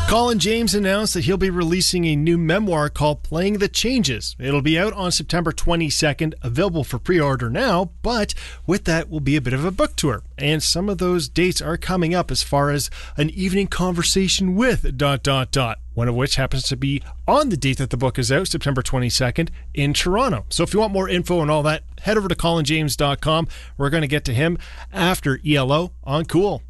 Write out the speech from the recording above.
Colin James announced that he'll be releasing a new memoir called Playing the Changes. It'll be out on September 22nd, available for pre-order now, but with that will be a bit of a book tour. And some of those dates are coming up as far as an evening conversation with ... One of which happens to be on the date that the book is out, September 22nd, in Toronto. So if you want more info and all that, head over to colinjames.com. We're going to get to him after ELO on Cool.